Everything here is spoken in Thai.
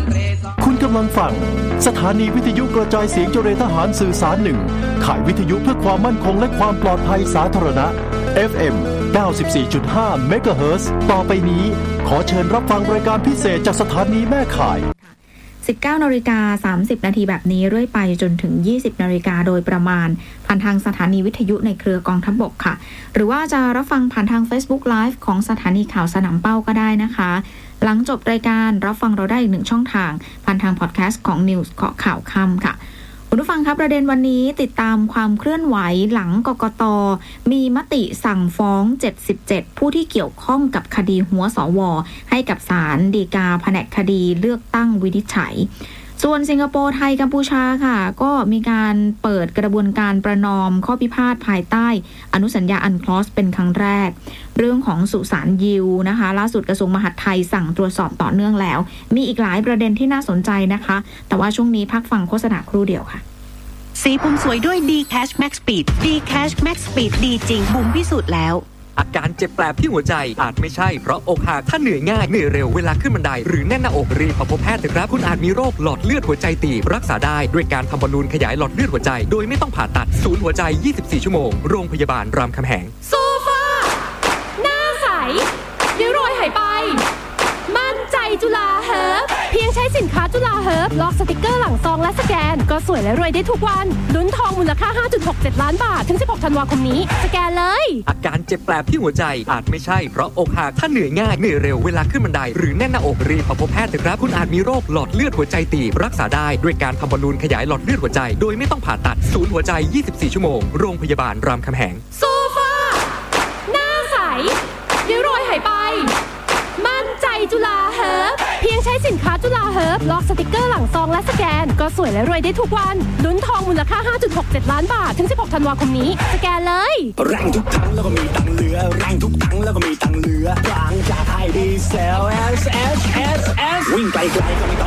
คุณกำลังฟังสถานีวิทยุกระจายเสียงเจริญทหารสื่อสารหนึ่งขายวิทยุเพื่อความมั่นคงและความปลอดภัยสาธารณะ FM 94.5 เมกะเฮิรตซ์ ต่อไปนี้ขอเชิญรับฟังรายการพิเศษจากสถานีแม่ข่าย 19:30 นาทีแบบนี้เรื่อยไปจนถึง 20 นาฬิกาโดยประมาณผ่านทางสถานีวิทยุในเครือกองทัพบกค่ะหรือว่าจะรับฟังผ่านทาง Facebook Live ของสถานีข่าวสนามเป้าก็ได้นะคะหลังจบรายการรับฟังเราได้อีกหนึ่งช่องทางผ่านทางพอดแคสต์ของ News เกาะข่าวค่ำค่ะคุณผู้ฟังครับประเด็นวันนี้ติดตามความเคลื่อนไหวหลังกกต.มีมติสั่งฟ้อง77ผู้ที่เกี่ยวข้องกับคดีหัวสว.ให้กับศาลฎีกาแผนกคดีเลือกตั้งวินิจฉัยส่วนสิงคโปร์ไทยกัมพูชาค่ะก็มีการเปิดกระบวนการประนอมข้อพิพาทภายใต้อนุสัญญาอันคลอสเป็นครั้งแรกเรื่องของสุสานยิวนะคะล่าสุดกระทรวงมหาดไทยสั่งตรวจสอบต่อเนื่องแล้วมีอีกหลายประเด็นที่น่าสนใจนะคะแต่ว่าช่วงนี้พักฟังโฆษณาครู่เดียวค่ะสีผมสวยด้วย D-Cash Max Speed D-Cash Max Speed ดีจริงบุ๋มพิสูจน์แล้วอาการเจ็บแปลบที่หัวใจอาจไม่ใช่เพราะอกหักถ้าเหนื่อยง่ายเหนื่อยเร็วเวลาขึ้นบันไดหรือแน่นหน้าอกรีบพบแพทย์เถอะครับคุณอาจมีโรคหลอดเลือดหัวใจตีบรักษาได้ด้วยการทำบอลลูนขยายหลอดเลือดหัวใจโดยไม่ต้องผ่าตัดศูนย์หัวใจ24ชั่วโมงโรงพยาบาลรามคำแหงโซฟาหน้าใสริ้วรอยหายไปมั่นใจจุฬาเฮิร์บเพียงใช้สินค้าจุฬาเฮิร์บล็อกสติกเกอร์หลังซองและสแกนก็สวยและรวยได้ทุกวันลุ้นทองมูลค่า 5.67 ล้านบาทถึง16ธันวาคมนี้สแกนเลยอาการเจ็บแปลบที่หัวใจอาจไม่ใช่เพราะอกหักถ้าเหนื่อยง่ายเหนื่อยเร็วเวลาขึ้นบันไดหรือแน่นหน้าอกรีบพบแพทย์เถอะครับคุณอาจมีโรคหลอดเลือดหัวใจตีบรักษาได้ด้วยการทำบอลลูนขยายหลอดเลือดหัวใจโดยไม่ต้องผ่าตัดศูนย์หัวใจ24ชั่วโมงโรงพยาบาลรามคำแหงโซฟาหน้าใสริ้วรอยหายไปมั่นใจจุฬาเฮิร์บเพียงใช้สินค้าจุฬาเฮิร์บล็อกสติกเกอร์หลังซองและสแกนก็สวยและรวยได้ทุกวันลุ้นทองมูลค่า 5.67 ล้านบาทถึง16ธันวาคมนี้สแกนเลยแรงทุกทั้งแล้วก็มีตังเหลือแรงทุกทั้งแล้วก็มีตังเหลือกลางจากไทยดีเซล S วิ่งไกลๆก็ไม่ต้อง